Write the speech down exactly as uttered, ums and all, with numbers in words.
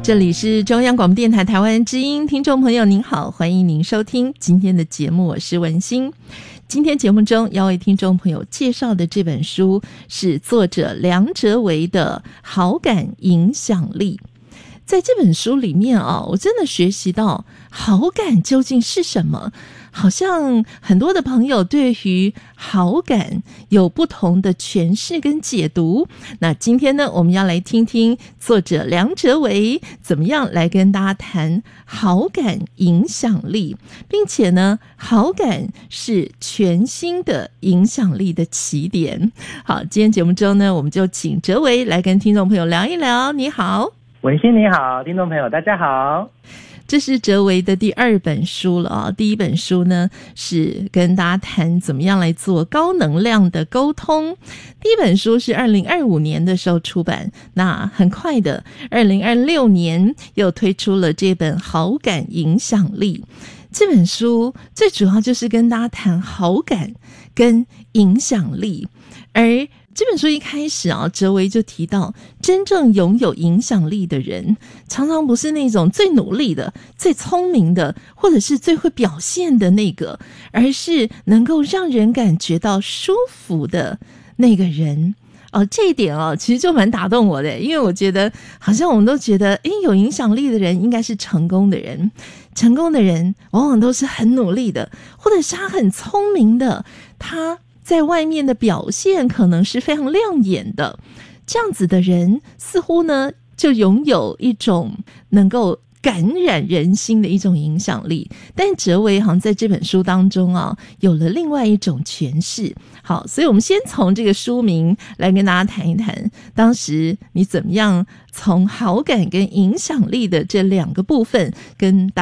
这里是中央广播电台台湾之音，听众朋友您好，欢迎您收听今天的节目，我是文心。今天节目中要为听众朋友介绍的这本书是作者梁哲维的《好感影响力》。在这本书里面啊，我真的学习到好感究竟是什么。好像很多的朋友对于好感有不同的诠释跟解读。那今天呢，我们要来听听作者梁哲维怎么样来跟大家谈好感影响力，并且呢，好感是全新的影响力的起点。好，今天节目中呢，我们就请哲维来跟听众朋友聊一聊。你好， 文心你好，听众朋友大家好。 这是哲维的第二本书了啊！第一本书呢是跟大家谈怎么样来做高能量的沟通。第一本书是二零二五年的时候出版，那很快的二零二六年又推出了这本《好感影响力》。这本书最主要就是跟大家谈好感跟影响力，而这本书一开始啊，哲维就提到，真正拥有影响力的人，常常不是那种最努力的、最聪明的，或者是最会表现的那个，而是能够让人感觉到舒服的那个人。哦，这一点哦，其实就蛮打动我的，因为我觉得好像我们都觉得，诶，有影响力的人应该是成功的人，成功的人往往都是很努力的，或者是他很聪明的，他在外面的表现可能是非常亮眼的，这样子的人似乎呢就拥有一种能够感染人心的一种影响力。但哲维好像在这本书当中啊，有了另外一种诠释。好，所以我们先从这个书名来跟大家谈一谈，当时你怎么样从好感跟影响力的这两个部分跟大